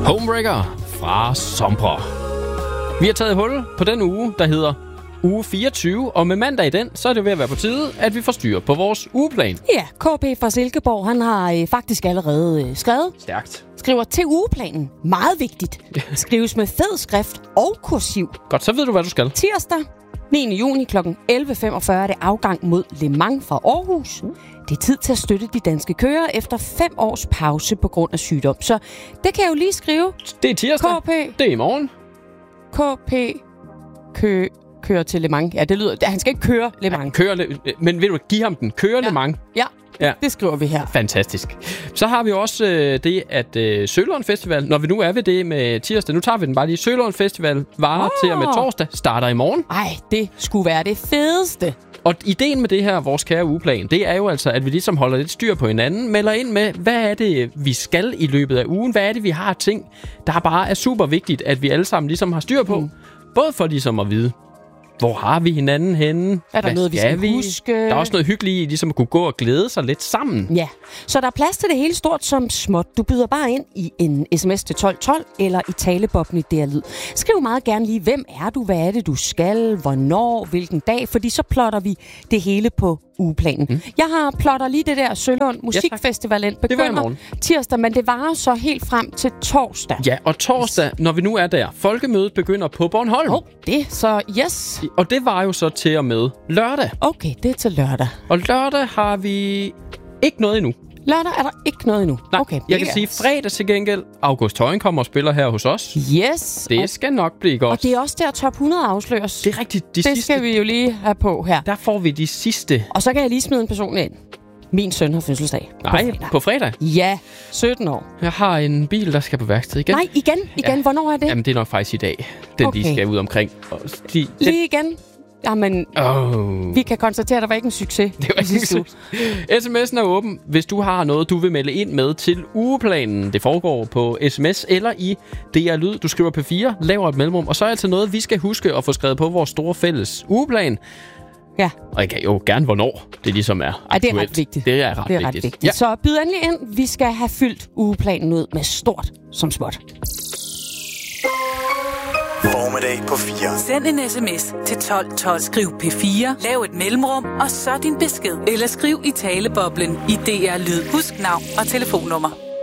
Homebreaker fra Sompre. Vi har taget hul på den uge, der hedder uge 24, og med mandag i den, så er det ved at være på tide, at vi får styr på vores ugeplan. Ja, KP fra Silkeborg, han har faktisk allerede skrevet. Stærkt. Skriver til ugeplanen. Meget vigtigt. Skrives med fed skrift og kursiv. Godt, så ved du, hvad du skal. Tirsdag, 9. juni kl. 11.45 er det afgang mod Le Mans fra Aarhus. Det er tid til at støtte de danske kører efter 5 års pause på grund af sygdom. Så det kan jeg jo lige skrive. Det er tirsdag. KP. Det er i morgen. KP kører til Le Mans. Ja, det lyder... Han skal ikke køre Le Mans. Men vil du give ham den? Køre Le Mans? Ja, det skriver vi her. Fantastisk. Så har vi også det, at Sølund Festival, når vi nu er ved det med tirsdag, nu tager vi den bare lige. Sølund Festival varer til og med torsdag, starter i morgen. Ej, det skulle være det fedeste. Og ideen med det her, vores kære ugeplan, det er jo altså, at vi ligesom holder lidt styr på hinanden, melder ind med, hvad er det, vi skal i løbet af ugen? Hvad er det, vi har ting, der bare er super vigtigt, at vi alle sammen ligesom har styr på? Både for ligesom at vide, hvor har vi hinanden henne? Er der noget, vi skal huske? Der er også noget hyggeligt i, ligesom at kunne gå og glæde sig lidt sammen. Ja, så der er plads til det hele stort som småt. Du byder bare ind i en sms til 1212 eller i talebobben i DR Lyd. Skriv meget gerne lige, hvem er du, hvad er det, du skal, hvornår, hvilken dag, fordi så plotter vi det hele på ugeplanen. Jeg har plotter lige det der Sølund Musikfestivalen begynder tirsdag, men det varer så helt frem til torsdag. Ja, og torsdag, når vi nu er der, folkemødet begynder på Bornholm. Det så yes. Og det var jo så til og med lørdag. Okay, det er til lørdag. Og lørdag har vi ikke noget endnu. Lørdag er der ikke noget endnu. Nej, okay, jeg kan sige fredag til gengæld. August Højen kommer og spiller her hos os. Yes. Det skal nok blive godt. Og det er også der top 100 afsløres. Det er rigtigt. Det skal vi jo lige have på her. Der får vi de sidste. Og så kan jeg lige smide en person ind. Min søn har fødselsdag. Nej, på fredag? Ja, 17 år. Jeg har en bil, der skal på værksted igen. Nej, igen. Ja. Hvornår er det? Jamen, det er nok faktisk i dag. Den lige skal ud omkring. Lige igen? Jamen, vi kan konstatere, at der var ikke en succes. Det var ikke en succes. SMS'en er åben, hvis du har noget, du vil melde ind med til ugeplanen. Det foregår på sms eller i DR Lyd. Du skriver P4, laver et mellemrum, og så er altså noget, vi skal huske at få skrevet på vores store fælles ugeplan. Ja. Og jeg kan jo gerne, hvornår det ligesom er aktuelt. Det er ret vigtigt. Det er ret vigtigt. Ja. Så byd endelig ind. Vi skal have fyldt ugeplanen ud med stort som småt. Formiddag på 4. Send en sms til 1212. Skriv P4, lav et mellemrum, og så din besked. Eller skriv i taleboblen i DR Lyd. Husk navn og telefonnummer.